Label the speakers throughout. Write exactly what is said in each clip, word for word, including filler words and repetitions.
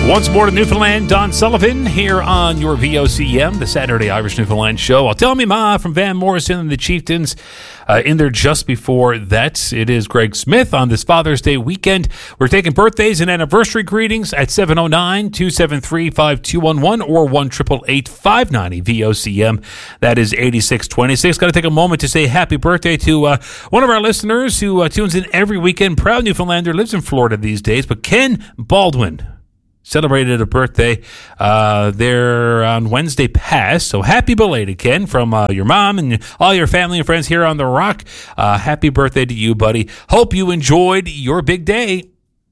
Speaker 1: Once more to Newfoundland, Don Sullivan here on your V O C M, the Saturday Irish Newfoundland show. I'll tell me ma from Van Morrison and the Chieftains uh, in there just before that. It is Greg Smith on this Father's Day weekend. We're taking birthdays and anniversary greetings at seven oh nine, two seven three, five two one one or one eight eight eight, five nine zero V O C M. That is eighty-six twenty-six. Got to take a moment to say happy birthday to uh, one of our listeners who uh, tunes in every weekend. Proud Newfoundlander, lives in Florida these days, but Ken Baldwin celebrated a birthday uh, there on Wednesday past. So happy belated, Ken, from uh, your mom and all your family and friends here on The Rock. Uh, happy birthday to you, buddy. Hope you enjoyed your big day.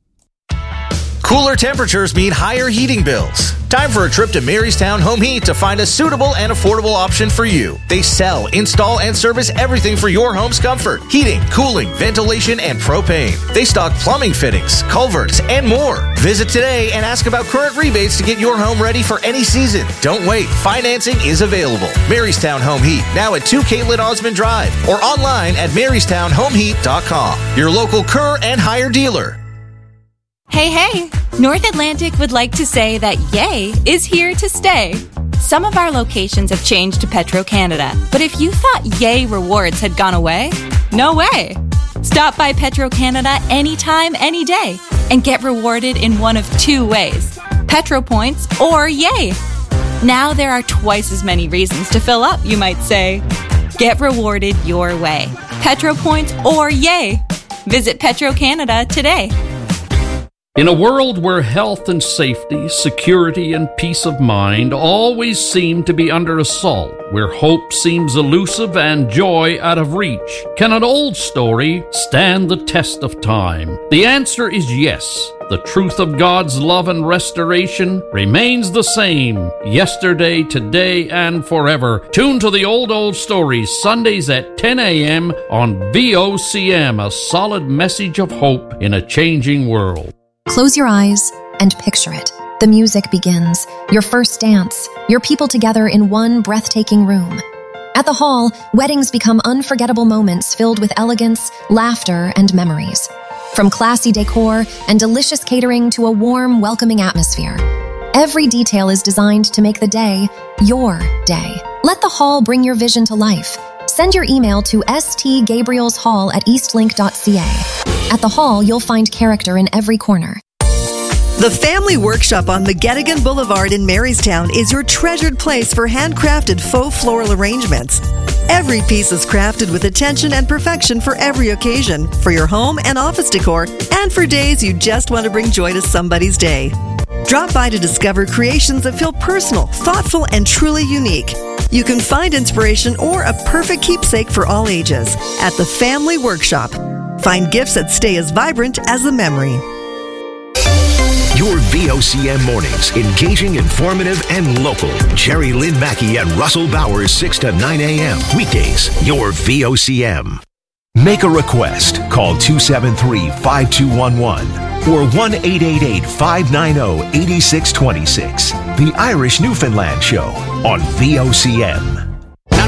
Speaker 2: Cooler temperatures mean higher heating bills. Time for a trip to Marystown Home Heat to find a suitable and affordable option for you. They sell, install, and service everything for your home's comfort. Heating, cooling, ventilation, and propane. They stock plumbing fittings, culverts, and more. Visit today and ask about current rebates to get your home ready for any season. Don't wait. Financing is available. Marystown Home Heat, now at two Caitlin Osmond Drive, or online at marystown home heat dot com. Your local Kerr and Hire dealer.
Speaker 3: Hey, hey! North Atlantic would like to say that Yay is here to stay. Some of our locations have changed to Petro-Canada, but if you thought Yay rewards had gone away, no way! Stop by Petro-Canada anytime, any day, and get rewarded in one of two ways, Petro Points or Yay. Now there are twice as many reasons to fill up, you might say. Get rewarded your way, Petro Points or Yay. Visit Petro-Canada today.
Speaker 4: In a world where health and safety, security and peace of mind always seem to be under assault, where hope seems elusive and joy out of reach, can an old story stand the test of time? The answer is yes. The truth of God's love and restoration remains the same, yesterday, today, and forever. Tune to the Old Old Stories, Sundays at ten a.m. on V O C M, a solid message of hope in a changing world.
Speaker 5: Close your eyes and picture it. The music begins, your first dance, your people together in one breathtaking room. At the hall, weddings become unforgettable moments filled with elegance, laughter, and memories. From classy decor and delicious catering to a warm, welcoming atmosphere, every detail is designed to make the day your day. Let the hall bring your vision to life. Send your email to stgabrielshall at eastlink dot c a. At the hall, you'll find character in every corner.
Speaker 6: The Family Workshop on McGettigan Boulevard in Marystown is your treasured place for handcrafted faux floral arrangements. Every piece is crafted with attention and perfection for every occasion, for your home and office decor, and for days you just want to bring joy to somebody's day. Drop by to discover creations that feel personal, thoughtful, and truly unique. You can find inspiration or a perfect keepsake for all ages at the Family Workshop. Find gifts that stay as vibrant as the memory.
Speaker 7: Your V O C M mornings, engaging, informative, and local. Jerry Lynn Mackey and Russell Bowers, six to nine a.m. Weekdays, your V O C M. Make a request. Call two seven three, five two one one or one eight eight eight, five nine zero, eight six two six. The Irish Newfoundland Show on V O C M.